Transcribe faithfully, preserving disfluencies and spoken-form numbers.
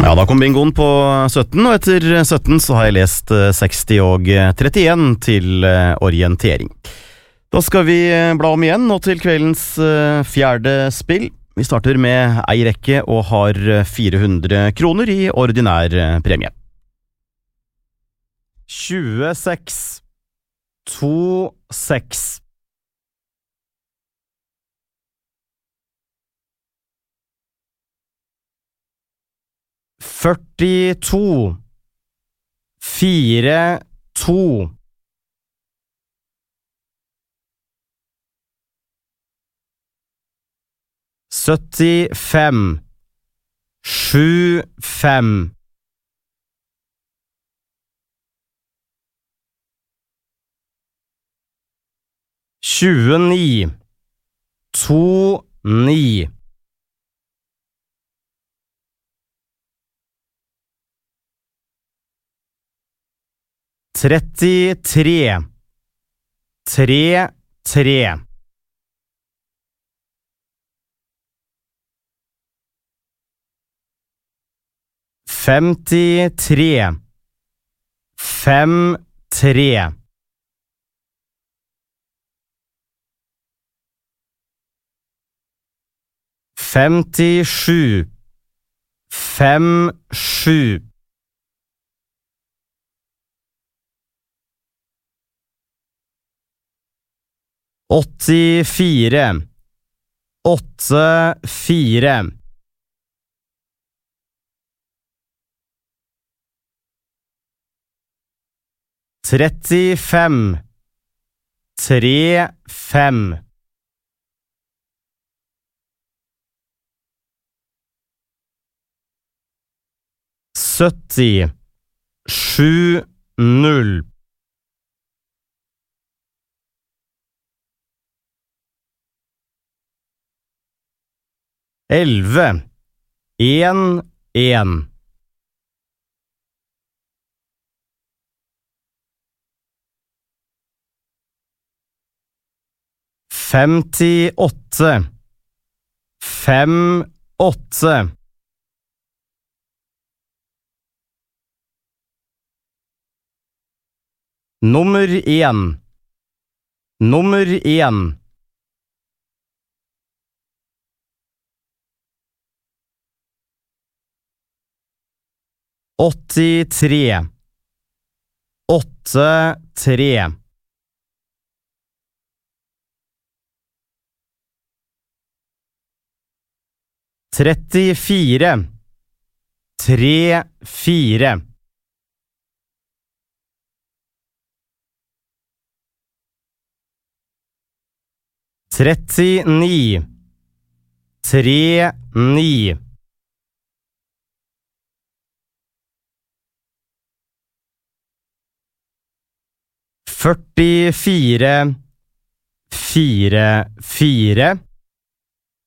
Ja, da kom bingoen på sytten, og etter sytten så har jeg lest seksti og trettien til orientering. Da skal vi bla om igjen, nå til kveldens fjerde spill. Vi starter med ei rekke og har fire hundre kroner i ordinær premie. tjueseks, to, seks. førtito, fire, to. syttifem, sju, fem. tjueni, to, ni. trettitre, tre, tre. femtitre, fem, tre. femtisju, fem, sju. åttifire, åtte, fire. trettifem, tre, fem. sytti, sju, null. elleve, en, en. femtiåtte, fem, åtte. Nummer en, nummer en. åttitre, åtte, tre. trettifire, tre, fire. trettini, tre, ni. førtifire, fire, fire.